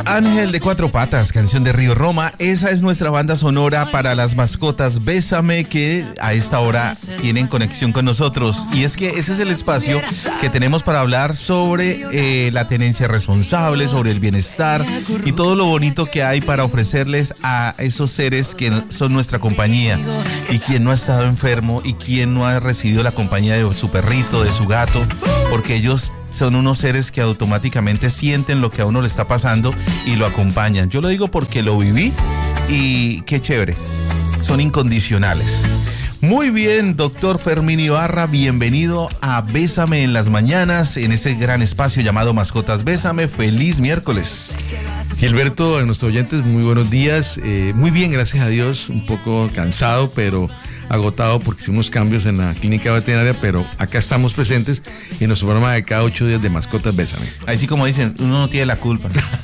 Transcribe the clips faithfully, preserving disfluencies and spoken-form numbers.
Ángel de Cuatro Patas, canción de Río Roma. Esa es nuestra banda sonora para las mascotas Bésame, que a esta hora tienen conexión con nosotros. Y es que ese es el espacio que tenemos para hablar sobre eh, la tenencia responsable, sobre el bienestar y todo lo bonito que hay para ofrecerles a esos seres que son nuestra compañía. Y quien no ha estado enfermo y quien no ha recibido la compañía de su perrito, de su gato, porque ellos son unos seres que automáticamente sienten lo que a uno le está pasando y lo acompañan. Yo lo digo porque lo viví y qué chévere. Son incondicionales. Muy bien, doctor Fermín Ibarra, bienvenido a Bésame en las Mañanas, en ese gran espacio llamado Mascotas Bésame. Feliz miércoles. Gilberto, a nuestros oyentes, muy buenos días. Eh, muy bien, gracias a Dios. Un poco cansado, pero agotado porque hicimos cambios en la clínica veterinaria, pero acá estamos presentes en nuestro programa de cada ocho días de Mascotas Bésame. Así como dicen, uno no tiene la culpa.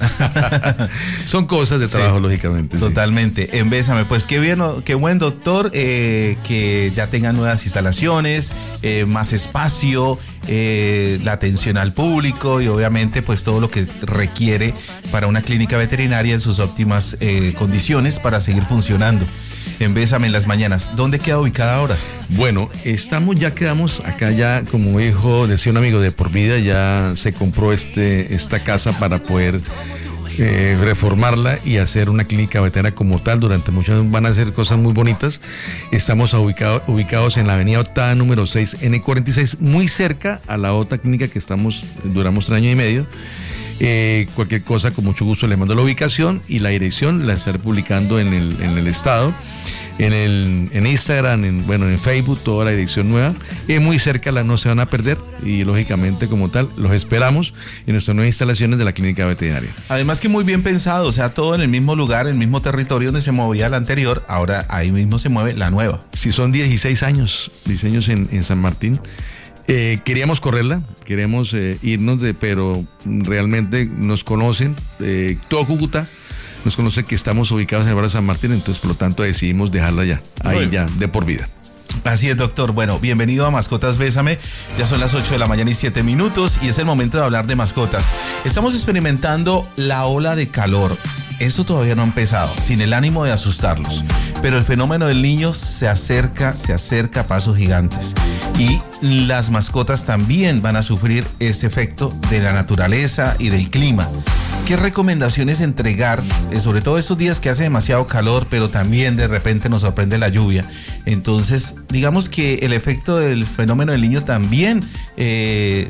Son cosas de trabajo, sí, lógicamente. Totalmente. Sí. En Bésame, pues qué bien, qué buen doctor, eh, que ya tengan nuevas instalaciones, eh, más espacio, eh, la atención al público y obviamente pues todo lo que requiere para una clínica veterinaria en sus óptimas eh, condiciones para seguir funcionando. En Bésame en las Mañanas. ¿Dónde queda ubicada ahora? Bueno, estamos, ya quedamos acá ya, como dijo, decía un amigo, de por vida, ya se compró este, esta casa para poder eh, reformarla y hacer una clínica veterinaria como tal. Durante muchos años van a hacer cosas muy bonitas. Estamos ubicado, ubicados en la avenida Octava número seis, N cuarenta y seis, muy cerca a la otra clínica que estamos, duramos tres años y medio. Eh, cualquier cosa, con mucho gusto le mando la ubicación y la dirección, la estaré publicando en el, en el estado, en el en Instagram, en, bueno, en Facebook, toda la dirección nueva. Es muy cerca, la no se van a perder y lógicamente como tal los esperamos en nuestras nuevas instalaciones de la clínica veterinaria. Además que muy bien pensado, o sea, todo en el mismo lugar, en el mismo territorio donde se movía la anterior, ahora ahí mismo se mueve la nueva. Sí, son dieciséis años, dieciséis años en, en San Martín. Eh, queríamos correrla, queremos eh, irnos, de, pero realmente nos conocen, eh, todo Cúcuta nos conoce que estamos ubicados en el barrio de San Martín, entonces por lo tanto decidimos dejarla ya, ahí bueno, ya, de por vida. Así es, doctor. Bueno, bienvenido a Mascotas Bésame. Ya son las ocho de la mañana y siete minutos y es el momento de hablar de mascotas. Estamos experimentando la ola de calor. Esto todavía no ha empezado, sin el ánimo de asustarlos. Pero el fenómeno del niño se acerca, se acerca a pasos gigantes. Y las mascotas también van a sufrir este efecto de la naturaleza y del clima. ¿Qué recomendaciones entregar, eh, sobre todo estos días que hace demasiado calor, pero también de repente nos sorprende la lluvia? Entonces, digamos que el efecto del fenómeno del niño también eh,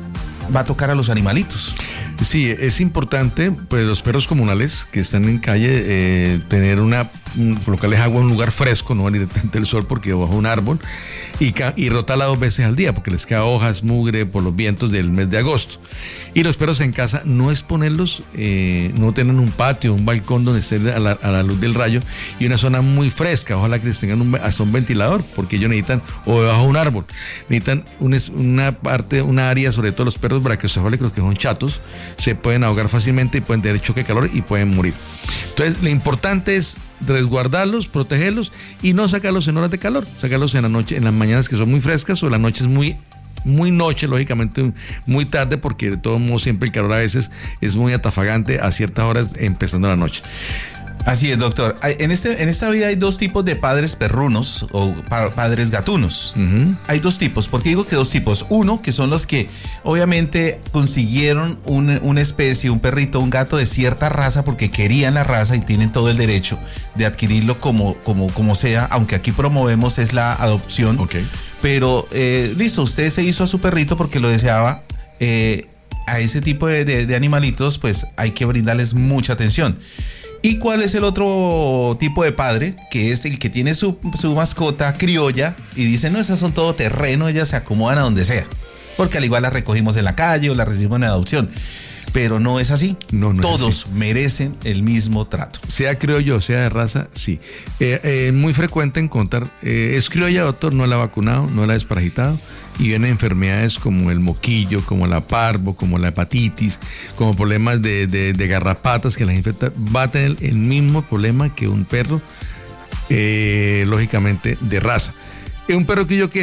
va a tocar a los animalitos. Sí, es importante, pues los perros comunales que están en calle, eh, tener una, colocarles agua en un lugar fresco, no directamente el sol porque bajo un árbol, y, y rotarla dos veces al día porque les cae hojas, mugre por los vientos del mes de agosto. Y los perros en casa no exponerlos, eh, no tener un patio, un balcón donde esté a la, a la luz del rayo y una zona muy fresca, ojalá que les tengan un, hasta un ventilador, porque ellos necesitan, o debajo de un árbol, necesitan un, una parte, una área, sobre todo los perros brachiocefálicos que son chatos, se pueden ahogar fácilmente y pueden tener choque de calor y pueden morir. Entonces lo importante es resguardarlos, protegerlos y no sacarlos en horas de calor, sacarlos en la noche, en las mañanas que son muy frescas o en las noches muy muy noche, lógicamente muy tarde, porque de todo modo siempre el calor a veces es muy atafagante a ciertas horas empezando la noche. Así es, doctor. En, este, en esta vida hay dos tipos de padres perrunos o pa- padres gatunos. Uh-huh. Hay dos tipos. ¿Por qué digo que dos tipos? Uno, que son los que obviamente consiguieron un, una especie, un perrito, un gato de cierta raza porque querían la raza y tienen todo el derecho de adquirirlo como, como, como sea, aunque aquí promovemos es la adopción. Okay. Pero eh, listo, usted se hizo a su perrito porque lo deseaba. Eh, a ese tipo de, de, de animalitos pues hay que brindarles mucha atención. ¿Y cuál es el otro tipo de padre? Que es el que tiene su, su mascota criolla y dice, no, esas son todo terreno, ellas se acomodan a donde sea. Porque al igual las recogimos en la calle o las recibimos en adopción. Pero no es así. No, no Todos es así. Merecen el mismo trato. Sea criollo, sea de raza, sí. Eh, eh, muy frecuente encontrar, eh, es criolla, doctor, no la ha vacunado, no la ha desparasitado. Y vienen enfermedades como el moquillo, como la parvo, como la hepatitis, como problemas de, de, de garrapatas que las infectan. Va a tener el mismo problema que un perro, eh, lógicamente, de raza. Un perro que yo que son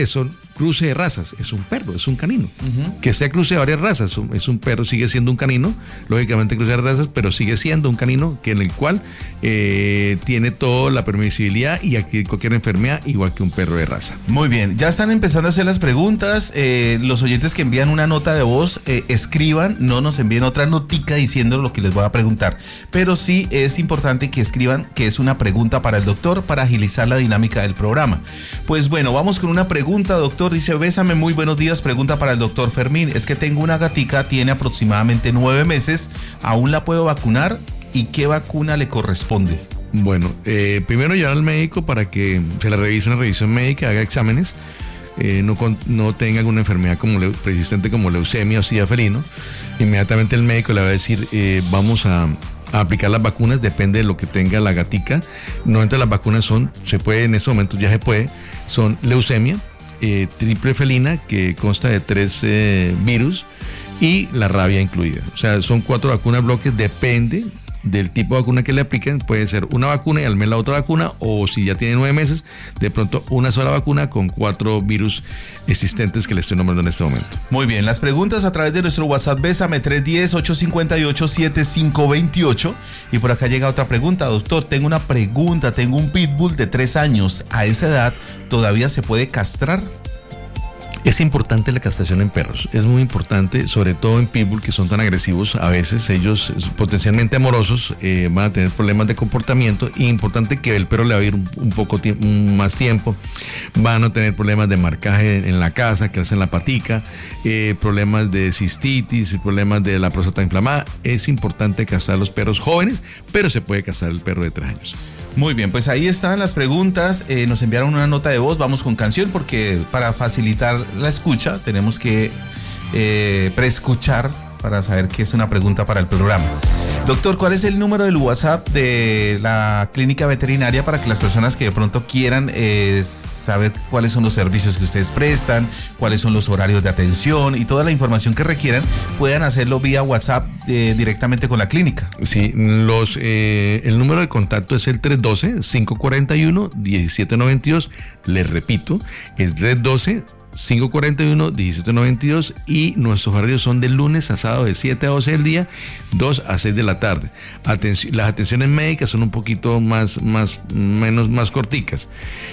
cruce de razas, es un perro, es un canino. Uh-huh. Que sea cruce de varias razas, es un perro, sigue siendo un canino, lógicamente cruce de razas, pero sigue siendo un canino que en el cual eh, tiene toda la permisibilidad y aquí cualquier enfermedad igual que un perro de raza. Muy bien, ya están empezando a hacer las preguntas. Eh, los oyentes que envían una nota de voz, eh, escriban, no nos envíen otra notica diciendo lo que les voy a preguntar, pero sí es importante que escriban que es una pregunta para el doctor para agilizar la dinámica del programa. Pues bueno, vamos con una pregunta, doctor. Dice, bésame, muy buenos días, pregunta para el doctor Fermín. Es que tengo una gatica, tiene aproximadamente nueve meses, ¿aún la puedo vacunar? ¿Y qué vacuna le corresponde? Bueno, eh, primero llevar al médico para que se la revise, una revisión médica, haga exámenes, eh, no, con, no tenga alguna enfermedad como le, persistente como leucemia o sida felino. Inmediatamente el médico le va a decir, eh, vamos a... a aplicar las vacunas, depende de lo que tenga la gatica. Normalmente las vacunas son, se puede en este momento ya se puede, son leucemia, eh, triple felina, que consta de tres eh, virus, y la rabia incluida. O sea, son cuatro vacunas bloques, depende del tipo de vacuna que le apliquen. Puede ser una vacuna y al mes la otra vacuna, o si ya tiene nueve meses, de pronto una sola vacuna con cuatro virus existentes que le estoy nombrando en este momento. Muy bien, las preguntas a través de nuestro WhatsApp Bésame tres uno cero, ocho cinco ocho, siete cinco dos ocho. Y por acá llega otra pregunta, doctor, tengo una pregunta, tengo un pitbull de tres años, a esa edad ¿todavía se puede castrar? Es importante la castración en perros, es muy importante, sobre todo en pitbull que son tan agresivos. A veces ellos potencialmente amorosos eh, van a tener problemas de comportamiento, y importante que el perro le va a ir un, un poco tiempo, más tiempo, van a tener problemas de marcaje en la casa, que hacen la patica, eh, problemas de cistitis, problemas de la próstata inflamada. Es importante castrar los perros jóvenes, pero se puede castrar el perro de tres años. Muy bien, pues ahí están las preguntas. Eh, nos enviaron una nota de voz, vamos con canción porque para facilitar la escucha tenemos que eh, preescuchar para saber qué es una pregunta para el programa. Doctor, ¿cuál es el número del WhatsApp de la clínica veterinaria para que las personas que de pronto quieran eh, saber cuáles son los servicios que ustedes prestan, cuáles son los horarios de atención y toda la información que requieran, puedan hacerlo vía WhatsApp eh, directamente con la clínica? Sí, los, eh, el número de contacto es el tres uno dos, cinco cuatro uno, uno siete nueve dos. Les repito, es tres uno dos, cinco cuatro uno, uno siete nueve dos, y nuestros horarios son de lunes a sábado de siete a doce del día, dos a seis de la tarde. Atención, las atenciones médicas son un poquito más, más, menos, más corticas.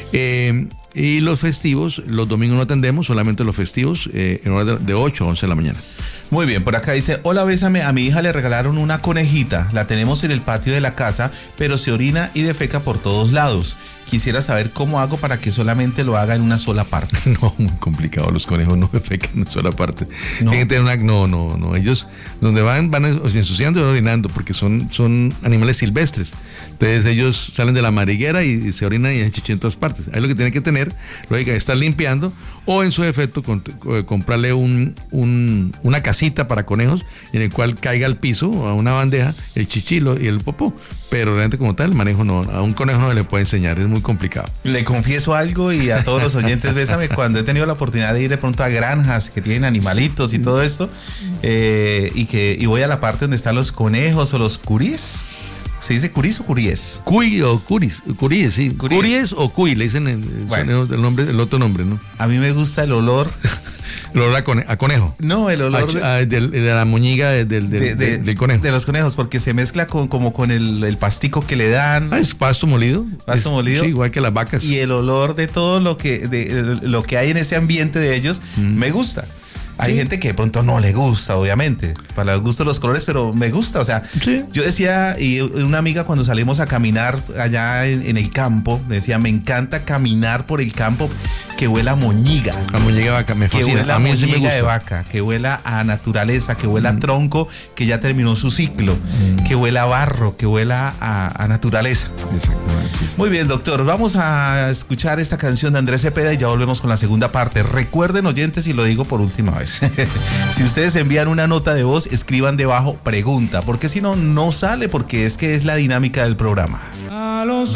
Eh, y los festivos, los domingos no atendemos, solamente los festivos, eh, en hora de, de ocho a once de la mañana. Muy bien, por acá dice, hola, bésame, a mi hija le regalaron una conejita, la tenemos en el patio de la casa, pero se orina y defeca por todos lados. Quisiera saber cómo hago para que solamente lo haga en una sola parte. No, muy complicado, los conejos no defecan en una sola parte. No. Tienen que tener una, no, no, no, ellos donde van, van ensuciando y orinando, porque son, son animales silvestres. Entonces ellos salen de la madriguera y, y se orinan y chichi en todas partes. Ahí lo que tienen que tener, lógica, es estar limpiando, o en su defecto con, con, comprarle un, un, una casita para conejos en el cual caiga al piso, a una bandeja, el chichilo y el popó. Pero realmente como tal, el manejo no, a un conejo no le puede enseñar, es muy complicado. Le confieso algo y a todos los oyentes, bésame, cuando he tenido la oportunidad de ir de pronto a granjas que tienen animalitos y todo esto, eh, y que y voy a la parte donde están los conejos o los curís. ¿Se dice curís o curíes? Cuy o curis, curíes, sí. Curíes, curíes o cuy, le dicen el, bueno, el, nombre, el otro nombre, ¿no? A mí me gusta el olor. ¿El olor a, cone, a conejo? No, el olor a, de, de, de la moñiga de, de, de, de, del conejo. De los conejos, porque se mezcla con, como con el, el pastico que le dan. Ah, es pasto molido. Pasto es, molido. Sí, igual que las vacas. Y el olor de todo lo que, de, lo que hay en ese ambiente de ellos, mm. me gusta. Hay sí. gente que de pronto no le gusta, obviamente, para los gustos los colores, pero me gusta, o sea, sí. yo decía, y una amiga cuando salimos a caminar allá en, en el campo, me decía, me encanta caminar por el campo que huela a moñiga. A moñiga de vaca, me fascina. Que huela a, a mí moñiga sí me gusta. De vaca, que huela a naturaleza, que huela mm. a tronco, que ya terminó su ciclo, mm. que huela a barro, que huela a, a naturaleza. Exactamente. Muy bien, doctor, vamos a escuchar esta canción de Andrés Cepeda y ya volvemos con la segunda parte. Recuerden, oyentes, y lo digo por última vez, si ustedes envían una nota de voz, escriban debajo pregunta, porque si no, no sale, porque es que es la dinámica del programa. A los